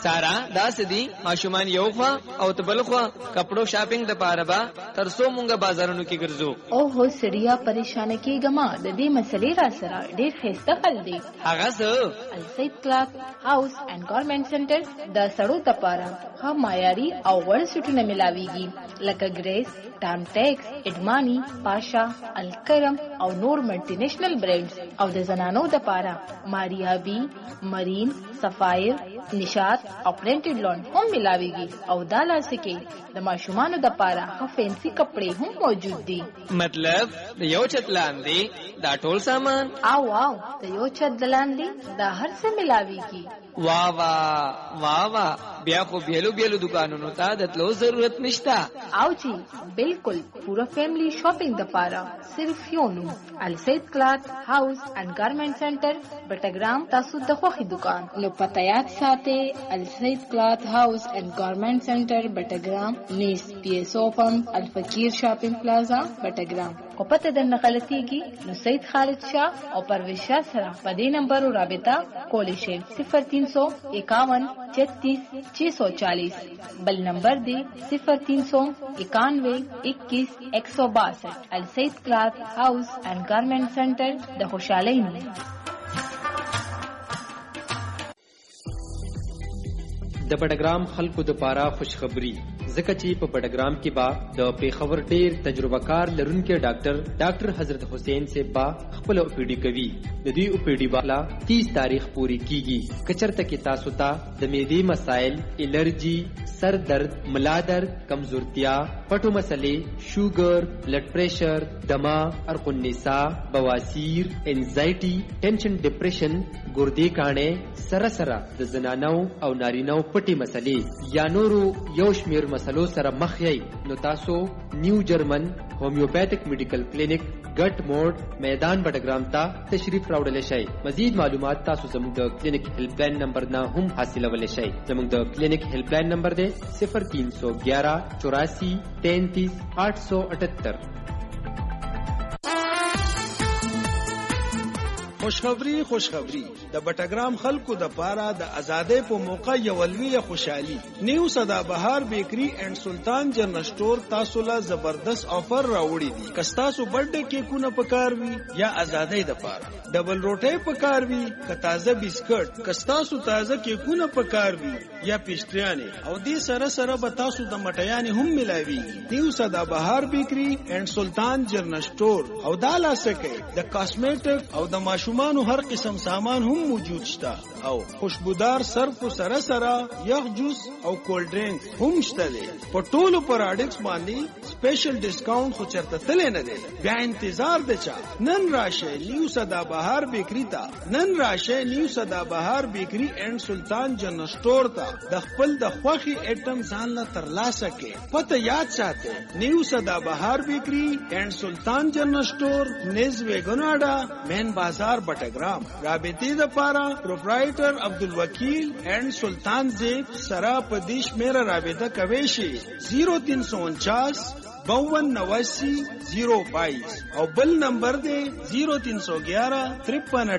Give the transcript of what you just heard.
سارا دا سدي ماشومان یو خوا او تبل خوا کپڑو شاپینګ د پاره با ترسو مونږه بازارونو کې ګرځو. او هو سړیا پریشان کېګما د دې مسلې را سره ډېر خسته خل دی. هغه څه السید کلاث هاوس اینڈ گارمنټ سنټر د سړو د پاره ها معیاري او وړ سټونه ملاويږي لکه ګریس، ټام ټیکس، اډمانی، پاشا، الکرم او نور ملټي نېشنل برانډز او د زنانو د پاره ماریا بی، مرین، سفایر، نشاط او پرنټډ لون هم ملاويږي او دا لاسکي د ماشومانو د پاره ها فینسي کپڑے هم موجود دي. مطلب د یو چت لاندې دا ټول سامان او د یو چت لاندې دا هر څه ملاويږي. واہ واہ واہ واہ بیا خو بیلو بیلو دکانونو ته د تلو ضرورت نشتا. او جی بالکل پورا فیملی شاپینګ د پاره صرف یو نوم السید کلاث هاوس اینڈ گارمنټ سنټر بټګرام. تاسو د خوخي دکان نو پته یاد ساتئ السید کلاث هاوس اینڈ گارمنټ سنټر بټګرام نیس پی ایس او پمپ الفقیر شاپینګ پلازا بټګرام. او پته د نقلتيږي نو سید خالد شاه او پرویز شاه سره په دې نمبر رابطه کولی شئ 0351 36 640. بل نمبر دی 0391 21 162. السید کلاث هاوس اینڈ گارمنٹ سنټر د خوشحالۍ نوم. د بډګرام خلکو د پاره خوشخبری ځکه چې په بډګرام کې با د پیښور ډیر تجربه کار لرونکي ډاکټر حضرت حسین سے با خپل اوپیډي کوي. د دې اوپیډي والا 30 تاریخ پوری کیږي. کچرته کې تاسو ته د معدې مسائل، الرجی، سر درد، ملا درد، کمزورتیا، پټو مسلې، شوګر، بلډ پریشر، دما، ارق النساء، بواسیر، انزایټي، ټینشن، ډیپریشن، ګردې کانې، سره د زنانو او نارینو پټي مسلې یا نورو یو شمیر مسلو سره مخ یې نو تاسو نیو جرمن هومیوپیتھک میډیکل کلینیک ګټ موډ میدان بټګرام ته تشریف راوړل شئ. مزید معلومات تاسو زموږ د کلینیک هیلپ لاین نمبر نه هم حاصلولی شئ. زموږ د کلینیک هیلپ لاین نمبر دی 0311 84 33 878. خوشخبری د بټګرام خلکو د پاره د آزادۍ په موقع یو لوی خوشحالي. نیو سدا بهار بیکری اینڈ سلطان جنرل سٹور تاسو لا زبردست آفر راوړي دي. کستاسو برډے کیکونه پکار وی یا آزادۍ د پاره ډبل روټي پکار وی ک تازه بسکټ کستاسو تازه کیکونه پکار وی یا پیسټریانه او دې سره به تاسو د مټیانې هم ملاوي. نیو سدا بهار بیکری اینڈ سلطان جنرل سٹور او دالا سکه د کاسمیټک او د ماشومانو هر قسم سامان هم موجود شته او خوشبودار صرف سره یخ جوس او کولډ ډرینک هم شته دي. په ټولو پروډکټس باندې سپیشل ډیسکاونټ خو چرته تل نه دی. بیا انتظار د چا؟ نن راشه نیو سدا بهار بیکری ته. نن راشه نیو سدا بهار بیکری اینڈ سلطان جنرل سٹور ته د خپل د خوخي ایټم ځان لا ترلاسه کې. پته یاد ساتئ نیو سدا بهار بیکری اینڈ سلطان جنرل سٹور نز ویګناډا مین بازار بټګرام. رابطې د پاره پروپرایټر عبدالوکیل اینڈ سلطان زیب سرا پدیش میرا رابطه کوي شي 0349 52 90 022 او بل نمبر دی 0311 53